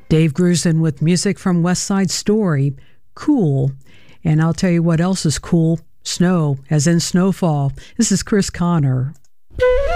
Dave Grusin with music from West Side Story, Cool. And I'll tell you what else is cool, snow, as in snowfall. This is Chris Connor.